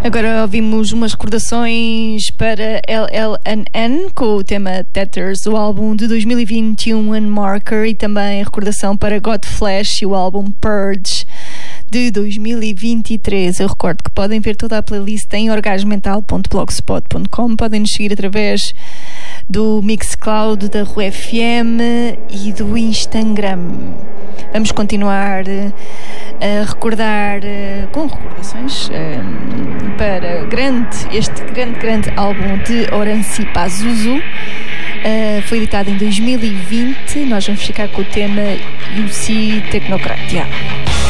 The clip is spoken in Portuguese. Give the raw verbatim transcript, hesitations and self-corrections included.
Agora ouvimos umas recordações para L L N N com o tema Tatters, o álbum de dois mil e vinte e um, Unmarker, e também a recordação para Godflesh e o álbum Purge de dois mil e vinte e três. Eu recordo que podem ver toda a playlist em orgasmental ponto blogspot ponto com. Podem nos seguir através do Mixcloud, da Rua F M e do Instagram. Vamos continuar a recordar com recordações para grande, este grande, grande álbum de Orancy Pazuzu. Foi editado em dois mil e vinte. Nós vamos ficar com o tema U C Technocratia.